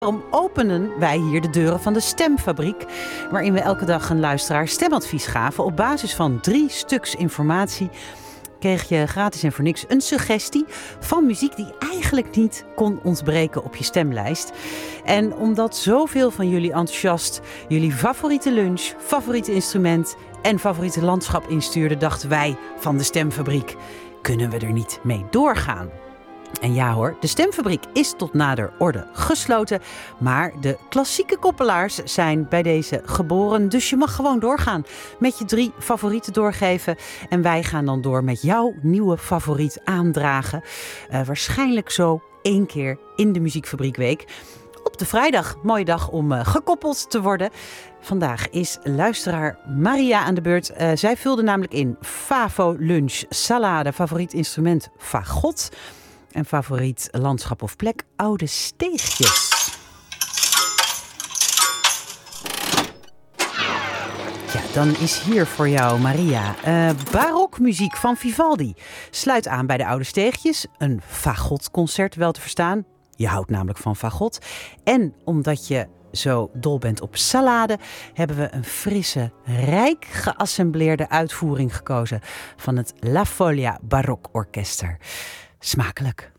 Daarom openen wij hier de deuren van de Stemfabriek, waarin we elke dag een luisteraar stemadvies gaven. Op basis van 3 stuks informatie kreeg je gratis en voor niks een suggestie van muziek die eigenlijk niet kon ontbreken op je stemlijst. En omdat zoveel van jullie enthousiast jullie favoriete lunch, favoriete instrument en favoriete landschap instuurden, dachten wij van de Stemfabriek, kunnen we er niet mee doorgaan? En ja hoor, de Stemfabriek is tot nader orde gesloten. Maar de klassieke koppelaars zijn bij deze geboren. Dus je mag gewoon doorgaan met je 3 favorieten doorgeven. En wij gaan dan door met jouw nieuwe favoriet aandragen. Waarschijnlijk zo 1 keer in de Muziekfabriekweek. Op de vrijdag, mooie dag om gekoppeld te worden. Vandaag is luisteraar Maria aan de beurt. Zij vulde namelijk in Favo, lunch, salade, favoriet instrument, fagot. En favoriet landschap of plek, Oude Steegjes. Ja, dan is hier voor jou, Maria, barokmuziek van Vivaldi. Sluit aan bij de Oude Steegjes. Een fagotconcert, wel te verstaan. Je houdt namelijk van fagot. En omdat je zo dol bent op salade, hebben we een frisse, rijk geassembleerde uitvoering gekozen van het La Foglia Barokorkester. Smakelijk.